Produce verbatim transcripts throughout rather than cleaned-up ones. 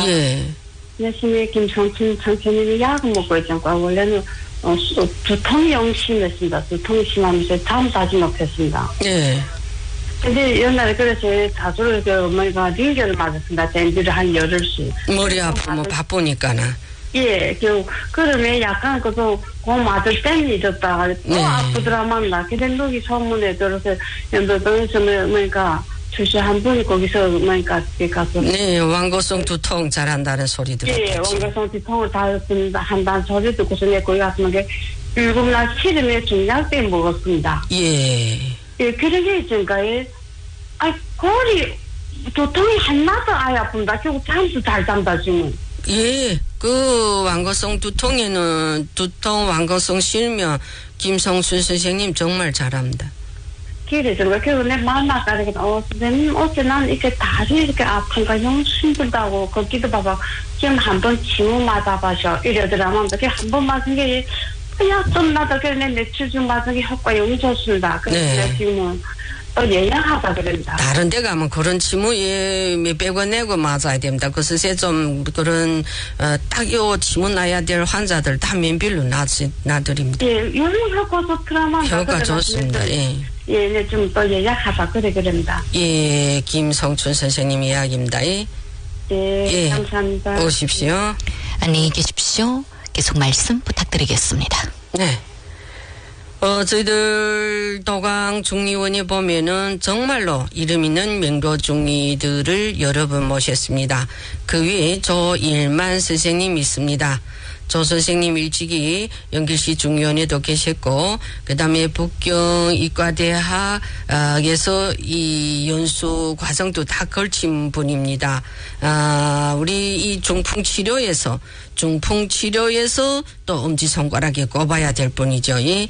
예. 내심에 김성춘 선생님이 약을 먹고 있잖아요. 원래는 어, 두통이 영심했습니다. 두통이 심하면서 잠 자지 못했습니다. 예. 근데 옛날에 그래서 자주 그 어머니가 링겔을 맞았습니다. 댄디를 한 열흘씩. 머리 아프면 바쁘니까나. 예, 그, 그러면 약간 그거, 그 맞을 때는 잊었다가 또 네. 아프더라만 나. 근데 누기 소문에 들어서 연도동에서 뭐니까 출시 한 분이 거기서 뭐니까 가서. 네, 완고성 두통 잘한다는 소리 들었죠. 예, 원고성 두통을 다 한다는 소리 듣고서 내 거기 갔으면 게 일곱 날 치름에 중약대 먹었습니다. 예. 예, 그런 게 있으니까, 예. 아, 골이, 두통이 하나도 아예 아픈다. 결국 잠도 잘 잔다, 지금. 예, 그 완고성 두통에는 두통 완고성 싫으면 김성춘 선생님 정말 잘합니다. 그래서 결국 내 만나서 이렇게 어 선생님 어째 난 이렇게 다리 이렇게 아픈가 너무 힘들다고 거기도 봐봐 지금 한번 지무 맞아봐셔 이러더라만 그게 한 번 맞은 게 야 좀 나도 그래 며칠 좀 맞은 게 효과 너무 좋습니다. 그래서 네. 지금은 또 예약하다 그런다. 다른 데 가면 그런 지무에 몇백 원 내고 맞아야 됩니다. 그래서 좀 그런 어, 딱요 지무 나야 될 환자들 다 면밀로 놔드립니다. 예, 요즘 효과 좋더라만. 효과 좋습니다. 예. 예, 네, 좀 또 예약하다 그래 그런다. 예, 김성춘 선생님 이야기입니다. 예. 예, 예. 감사합니다. 오십시오. 안녕히 계십시오. 계속 말씀 부탁드리겠습니다. 네. 어, 저희들 도강 중리원에 보면은 정말로 이름 있는 명로 중리들을 여러 분 모셨습니다. 그 위에 조일만 선생님이 있습니다. 조 선생님 일찍이 연길시 중위원회도 계셨고, 그 다음에 북경 이과대학에서 이 연수 과정도 다 걸친 분입니다. 아, 우리 이 중풍치료에서 중풍치료에서 또 엄지손가락에 꼽아야 될 분이죠. 예.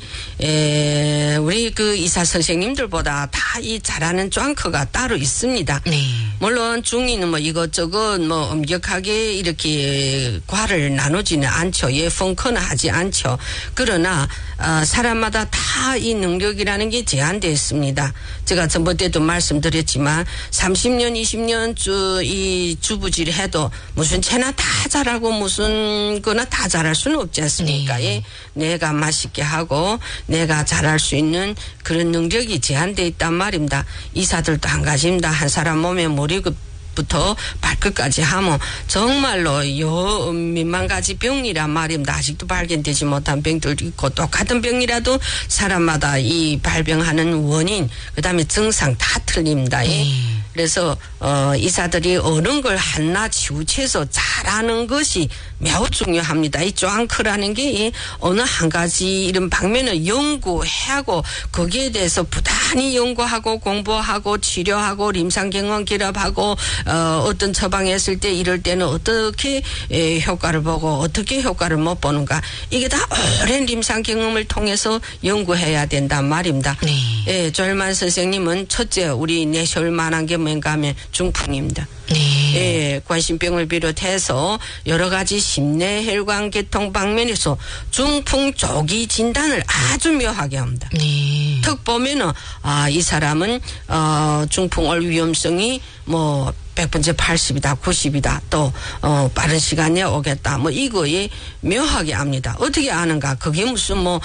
에, 우리 그 의사 선생님들보다 다 이 잘하는 쫑커가 따로 있습니다. 네. 물론 중이는 뭐 이것저것 뭐 엄격하게 이렇게 과를 나누지는 않죠. 예, 펑크는 하지 않죠. 그러나 어, 사람마다 다 이 능력이라는 게 제한되어 있습니다. 제가 전번에도 말씀드렸지만 삼십 년, 이십 년 주, 이 주부질 해도 무슨 채나 다 잘하고 무슨 거나 다 잘할 수는 없지 않습니까? 네. 예. 내가 맛있게 하고 내가 잘할 수 있는 그런 능력이 제한되어 있단 말입니다. 이사들도 한 가지입니다. 한 사람 몸에 머리급 부터 발끝까지 하면 정말로 요 몇만 가지 병이란 말입니다. 아직도 발견되지 못한 병들도 있고 똑같은 병이라도 사람마다 이 발병하는 원인 그다음에 증상 다 틀립니다. 예. 음. 그래서 어 의사들이 어느 걸 하나 치우쳐서 잘하는 것이 매우 중요합니다. 이 쫑크라는 게 어느 한 가지 이런 방면을 연구하고 거기에 대해서 부단히 연구하고 공부하고 치료하고 임상경험 기록하고 어, 어떤 처방했을 때 이럴 때는 어떻게 에, 효과를 보고 어떻게 효과를 못 보는가 이게 다 오랜 임상 경험을 통해서 연구해야 된단 말입니다. 네. 예, 조일만 선생님은 첫째 우리 내세울 만한 게 뭔가 하면 중풍입니다. 네. 예, 관심병을 비롯해서 여러 가지 심내 혈관 계통 방면에서 중풍 조기 진단을 아주 묘하게 합니다. 네. 턱 보면은 아, 이 사람은 어, 중풍 올 위험성이 뭐 백 분째 팔십이다, 구십이다, 또, 어, 빠른 시간 내에 오겠다. 뭐, 이거에 묘하게 압니다. 어떻게 아는가? 그게 무슨 뭐,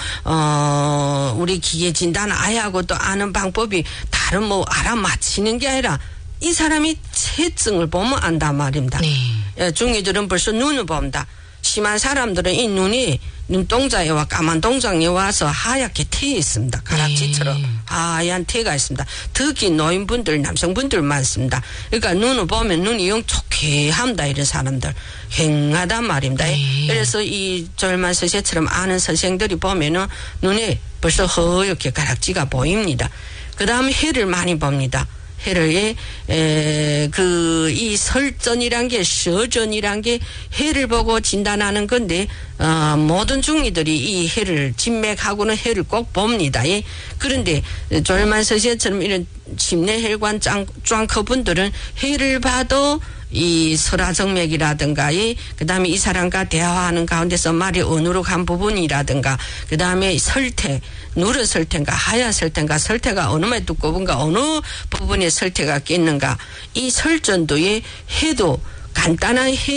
어, 우리 기계 진단 아예 하고 또 아는 방법이 다른 뭐, 알아맞히는 게 아니라 이 사람이 체증을 보면 안단 말입니다. 네. 예, 중이들은 벌써 눈을 봅니다. 심한 사람들은 이 눈이 눈동자에 와 까만 동장에 와서 하얗게 트여 있습니다. 가락지처럼 네. 하얀 태가 있습니다. 특히 노인분들 남성분들 많습니다. 그러니까 눈을 보면 눈이 영 촉해합니다. 이런 사람들 휑하단 말입니다. 네. 그래서 이 조일만 선생처럼 아는 선생들이 보면은 눈에 벌써 허옇게 가락지가 보입니다. 그 다음에 해를 많이 봅니다. 해를, 에, 그, 이 설전이란 게, 서전이란 게 해를 보고 진단하는 건데, 어, 모든 중이들이 이 해를, 진맥하고는 해를 꼭 봅니다. 예. 그런데, 조일만 선생처럼 이런 심내혈관 쫑커 분들은 해를 봐도 이 설화정맥이라든가, 그 다음에 이 사람과 대화하는 가운데서 말이 어느로 간 부분이라든가, 그 다음에 설태, 누런 설태인가, 하얀 설태인가, 설태가 어느 말 두꺼운가, 어느 부분에 설태가 꼈는가, 이 설전도에 해도 간단한 해